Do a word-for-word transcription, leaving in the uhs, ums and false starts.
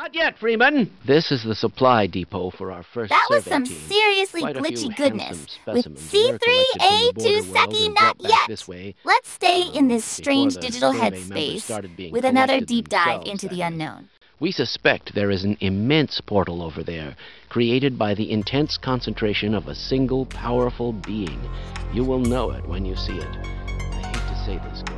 Not yet, Freeman. This is the supply depot for our first That was survey some team. seriously Quite a few glitchy handsome goodness. With specimens C were three collected from A the two border world Seki and not brought back yet. this way, Let's stay in um, this before strange the digital survey members headspace started being with another collected deep dive themselves, into the that is. unknown. We suspect there is an immense portal over there, created by the intense concentration of a single powerful being. You will know it when you see it. I hate to say this, Gordon.